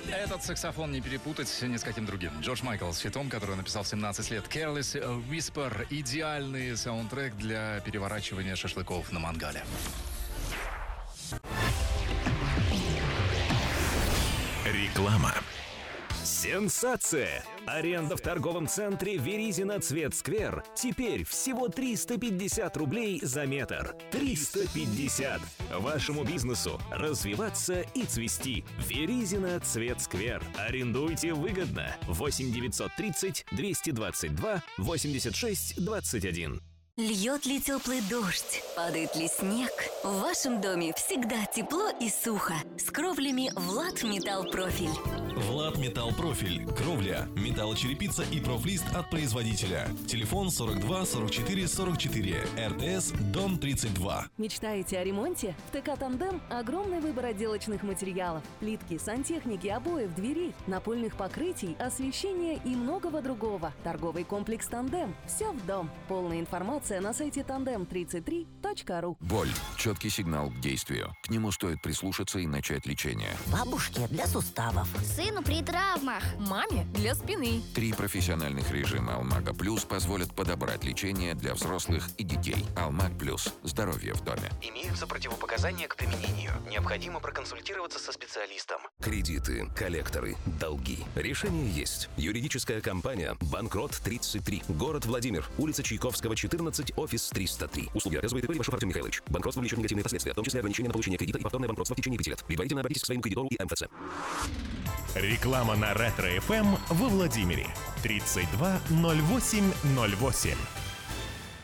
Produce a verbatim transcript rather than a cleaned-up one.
Этот саксофон не перепутать ни с каким другим. Джордж Майкл с хитом, который он написал в семнадцать лет. Careless Whisper. Идеальный саундтрек для переворачивания шашлыков на мангале. Реклама. Сенсация! Аренда в торговом центре Веризино Цветсквер теперь всего триста пятьдесят рублей за метр. триста пятьдесят! Вашему бизнесу развиваться и цвести. Веризино Цветсквер. Арендуйте выгодно. восемь девятьсот тридцать двести двадцать два восемьдесят шесть двадцать один. Льет ли теплый дождь, падает ли снег, в вашем доме всегда тепло и сухо. С кровлями Влад Металл Профиль. Влад Металл Профиль. Кровля, металлочерепица и профлист от производителя. Телефон сорок два сорок четыре сорок четыре. РТС Дом тридцать два. Мечтаете о ремонте? В ТК «Тандем» огромный выбор отделочных материалов. Плитки, сантехники, обоев, дверей, напольных покрытий, освещения и многого другого. Торговый комплекс «Тандем». Все в дом. Полная информация на сайте тандем тридцать три точка ру. Боль. Четкий сигнал к действию. К нему стоит прислушаться и начать лечение. Бабушке для суставов. Сыну при травмах. Маме для спины. Три профессиональных режима Алмага Плюс позволят подобрать лечение для взрослых и детей. Алмаг Плюс. Здоровье в доме. Имеются противопоказания к применению. Необходимо проконсультироваться со специалистом. Кредиты, коллекторы, долги. Решение есть. Юридическая компания «Банкрот тридцать три». Город Владимир. Улица Чайковского, четырнадцать, офис триста три. Услуги оказывает и Ивашов Артем Михайлович. Банкротство влечет негативные последствия, в том числе ограничение на получение кредита и повторное банкротство в течение пяти лет. Предварительно обратитесь к своему кредитору и МФЦ. Реклама на Ретро-эф эм во Владимире. тридцать два ноль восемь ноль восемь.